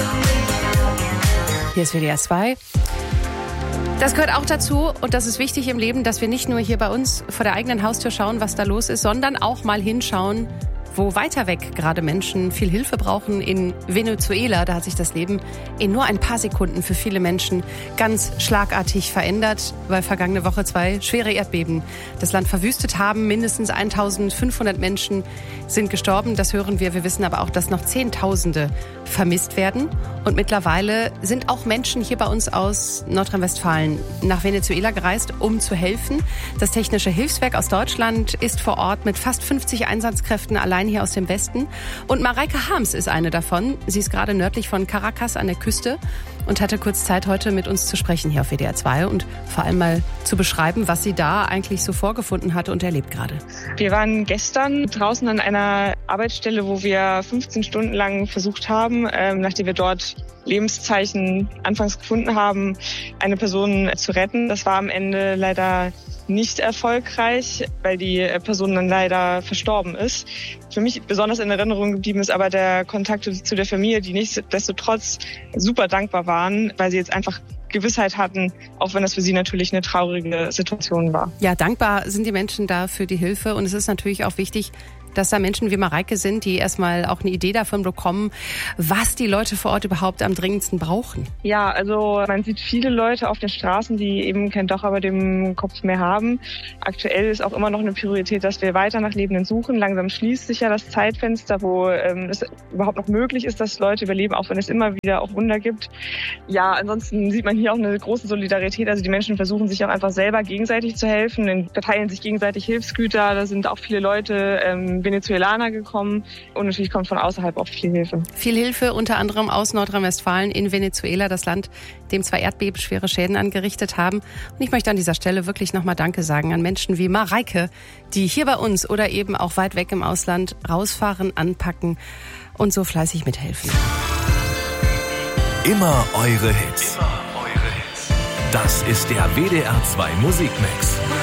Hier ist WDR 2. Das gehört auch dazu und das ist wichtig im Leben, dass wir nicht nur hier bei uns vor der eigenen Haustür schauen, was da los ist, sondern auch mal hinschauen, wo weiter weg gerade Menschen viel Hilfe brauchen. In Venezuela, da hat sich das Leben in nur ein paar Sekunden für viele Menschen ganz schlagartig verändert, weil vergangene Woche 2 schwere Erdbeben das Land verwüstet haben. Mindestens 1500 Menschen sind gestorben, das hören wir. Wir wissen aber auch, dass noch Zehntausende vermisst werden. Und mittlerweile sind auch Menschen hier bei uns aus Nordrhein-Westfalen nach Venezuela gereist, um zu helfen. Das Technische Hilfswerk aus Deutschland ist vor Ort mit fast 50 Einsatzkräften allein hier aus dem Westen. Und Mareike Harms ist eine davon. Sie ist gerade nördlich von Caracas an der Küste und hatte kurz Zeit, heute mit uns zu sprechen hier auf WDR 2 und vor allem mal zu beschreiben, was sie da eigentlich so vorgefunden hatte und erlebt gerade. Wir waren gestern draußen an einer Arbeitsstelle, wo wir 15 Stunden lang versucht haben, nachdem wir dort Lebenszeichen anfangs gefunden haben, eine Person zu retten. Das war am Ende leider nicht erfolgreich, weil die Person dann leider verstorben ist. Für mich besonders in Erinnerung geblieben ist aber der Kontakt zu der Familie, die nichtsdestotrotz super dankbar waren, weil sie jetzt einfach Gewissheit hatten, auch wenn das für sie natürlich eine traurige Situation war. Ja, dankbar sind die Menschen da für die Hilfe und es ist natürlich auch wichtig, dass da Menschen wie Mareike sind, die erstmal auch eine Idee davon bekommen, was die Leute vor Ort überhaupt am dringendsten brauchen. Ja, also man sieht viele Leute auf den Straßen, die eben kein Dach über dem Kopf mehr haben. Aktuell ist auch immer noch eine Priorität, dass wir weiter nach Lebenden suchen. Langsam schließt sich ja das Zeitfenster, wo es überhaupt noch möglich ist, dass Leute überleben, auch wenn es immer wieder auch Wunder gibt. Ja, ansonsten sieht man hier auch eine große Solidarität. Also die Menschen versuchen sich auch einfach selber gegenseitig zu helfen, verteilen sich gegenseitig Hilfsgüter. Da sind auch viele Leute Venezuelaner gekommen und natürlich kommt von außerhalb auch viel Hilfe. Viel Hilfe, unter anderem aus Nordrhein-Westfalen in Venezuela, das Land, dem 2 Erdbeben schwere Schäden angerichtet haben. Und ich möchte an dieser Stelle wirklich nochmal Danke sagen an Menschen wie Mareike, die hier bei uns oder eben auch weit weg im Ausland rausfahren, anpacken und so fleißig mithelfen. Immer eure Hits. Das ist der WDR 2 Musikmix.